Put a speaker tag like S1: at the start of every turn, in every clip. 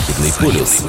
S1: Західний полюс.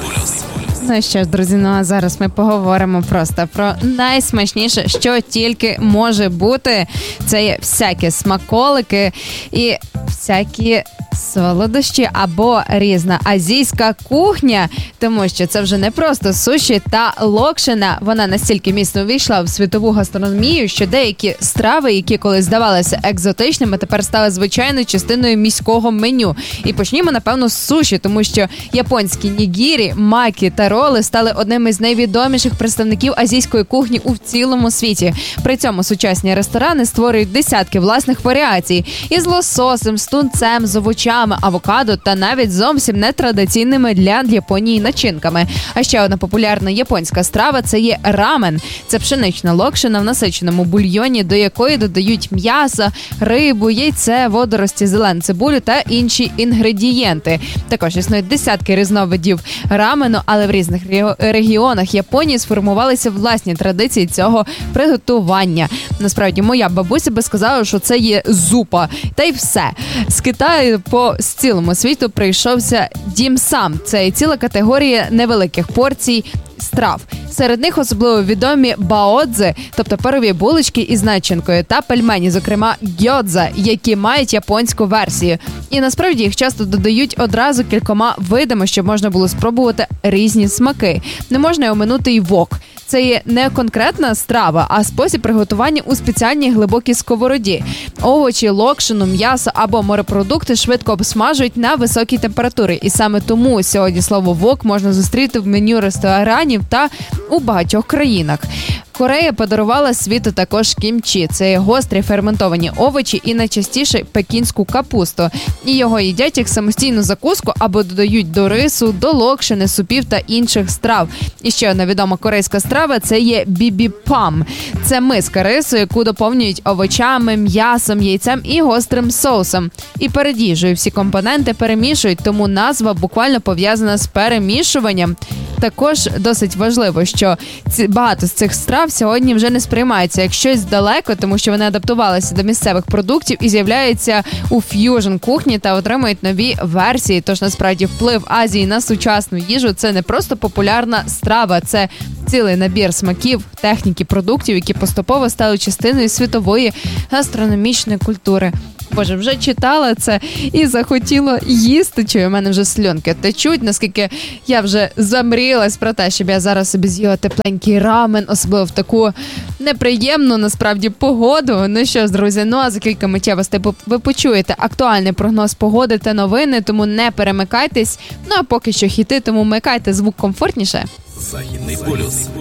S2: Ну що ж, друзі, ну а зараз ми поговоримо просто про найсмачніше, що тільки може бути. Це є всякі смаколики і всякі солодощі або різна азійська кухня, тому що це вже не просто суші та локшина. Вона настільки міцно увійшла в світову гастрономію, що деякі страви, які колись здавалися екзотичними, тепер стали звичайною частиною міського меню. І почнімо, напевно, з суші, тому що японські нігірі, макі та роли стали одними з найвідоміших представників азійської кухні у цілому світі. При цьому сучасні ресторани створюють десятки власних варіацій із лососем, з тунцем, з овочами, авокадо та навіть зовсім нетрадиційними для Японії начинками. А ще одна популярна японська страва – це є рамен. Це пшенична локшина в насиченому бульйоні, до якої додають м'ясо, рибу, яйце, водорості, зелену цибулю та інші інгредієнти. Також існують десятки різновидів рамену, але в різних регіонах Японії сформувалися власні традиції цього приготування. Насправді, моя бабуся би сказала, що це є зупа. Та й все. З Китаю по цілому світу прийшовся дім-сам. Це ціла категорія невеликих порцій страв. Серед них особливо відомі баодзи, тобто парові булочки із начинкою, та пельмені, зокрема гьодза, які мають японську версію. І насправді їх часто додають одразу кількома видами, щоб можна було спробувати різні смаки. Не можна й оминути й вок. Це є не конкретна страва, а спосіб приготування у спеціальній глибокій сковороді. Овочі, локшину, м'ясо або морепродукти швидко обсмажують на високій температурі. І саме тому сьогодні слово «вок» можна зустріти в меню ресторанів та у багатьох країнах. Корея подарувала світу також кімчі. Це є гострі ферментовані овочі і найчастіше пекінську капусту. І його їдять як самостійну закуску або додають до рису, до локшини, супів та інших страв. І ще одна відома корейська страва – це є бібіпам. Це миска рису, яку доповнюють овочами, м'ясом, яйцем і гострим соусом. І перед їжею всі компоненти перемішують, тому назва буквально пов'язана з перемішуванням. Також досить важливо, що багато з цих страв сьогодні вже не сприймаються як щось далеко, тому що вони адаптувалися до місцевих продуктів і з'являються у ф'южн-кухні та отримують нові версії. Тож, насправді, вплив Азії на сучасну їжу – це не просто популярна страва, це цілий набір смаків, техніки, продуктів, які поступово стали частиною світової гастрономічної культури. Боже, вже читала це і захотіла їсти, чую, у мене вже слюнки течуть, наскільки я вже замріялась про те, щоб я зараз собі з'їла тепленький рамен, особливо в таку неприємну, насправді, погоду. Ну що ж, друзі, ну а за кілька миттєвостей ви почуєте актуальний прогноз погоди та новини, тому не перемикайтесь. Ну а поки що хіти, тому вмикайте звук комфортніше.
S1: Західний полюс.